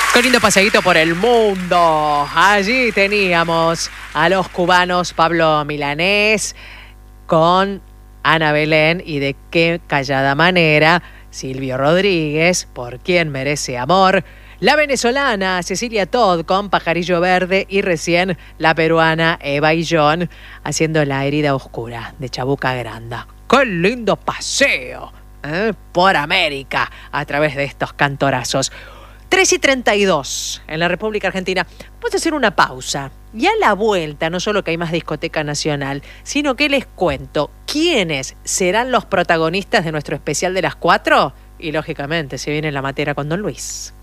Qué lindo paseíto por el mundo. Allí teníamos a los cubanos Pablo Milanés con Ana Belén y de qué callada manera Silvio Rodríguez, por quien merece amor. La venezolana Cecilia Todd con Pajarillo Verde y recién la peruana Eva y John haciendo La herida oscura de Chabuca Granda. ¡Qué lindo paseo! Por América a través de estos cantorazos. 3:32 en la República Argentina. Vamos a hacer una pausa. Y a la vuelta, no solo que hay más discoteca nacional, sino que les cuento quiénes serán los protagonistas de nuestro especial de las 4. Y lógicamente, se viene la materia con Don Luis.